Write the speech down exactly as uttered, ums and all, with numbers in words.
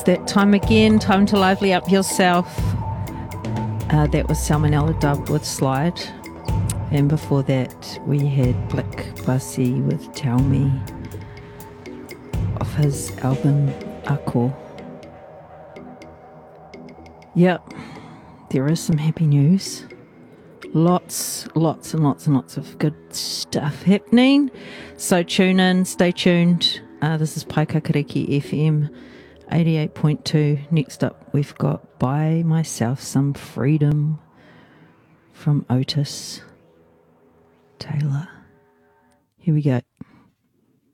that time again. Time to lively up yourself. Uh, that was Salmonella Dub with Slide. And before that, we had Black Bussy with Tell Me off his album Ako. Yep, there is some happy news. Lots, lots and lots and lots of good stuff happening. So tune in, stay tuned. Uh, this is Paikakariki F M eighty-eight point two. Next up, we've got Buy Myself Some Freedom from Otis Taylor. Here we go.